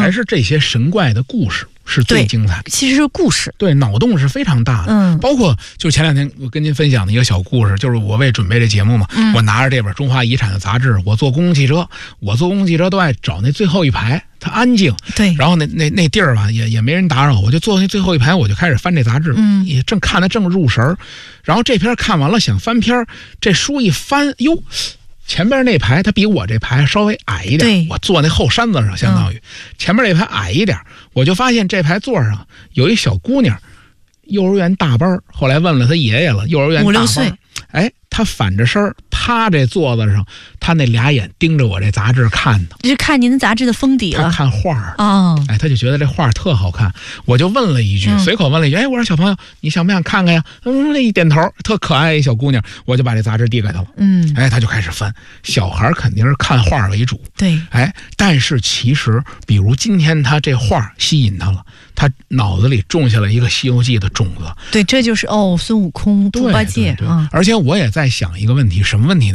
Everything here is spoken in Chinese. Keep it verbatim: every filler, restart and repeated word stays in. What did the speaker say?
还是这些神怪的故事是最精彩。 其实是故事， 对，脑洞是非常大的。 嗯， 包括就前两天我跟您分享的一个小故事，就是我为准备这节目嘛， 嗯、 我拿着这本中华遗产的杂志，我坐公共汽车，我坐公共汽车都爱找那最后一排，它安静， 对， 然后那那那地儿吧也也没人打扰，我就坐那最后一排，我就开始翻这杂志， 嗯， 也正看得正入神，然后这篇看完了想翻篇，这书一翻，哟。前边那排它比我这排稍微矮一点，我坐那后山子上，相当于、嗯、前面那排矮一点，我就发现这排座上有一小姑娘，幼儿园大班，后来问了他爷爷了，幼儿园大班， 五六岁， 哎，他反着身趴这座子上，他那俩眼盯着我这杂志看的， 就是看您的杂志的封底了， 他看画哦， 哎，他就觉得这画特好看，我就问了一句，嗯、随口问了一句，哎，我说小朋友，你想不想看看呀？嗯，那一点头，特可爱一小姑娘，我就把这杂志递给他了， 嗯， 哎，他就开始翻，小孩肯定是看画为主， 对， 哎，但是其实，比如今天他这画吸引他了，他脑子里种下了一个《西游记》的种子， 对，这就是哦，孙悟空、猪八戒啊、嗯， 而且我也在想一个问题，什么问题？